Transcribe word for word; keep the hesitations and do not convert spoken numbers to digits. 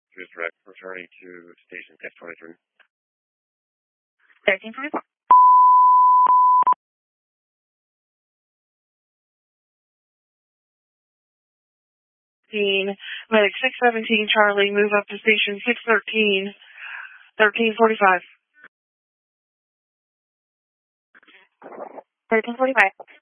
Cruise direct, returning to station six twenty-three. thirteen forty-four. Medic six seventeen Charlie, move up to station six thirteen, thirteen forty-five. thirteen forty-five.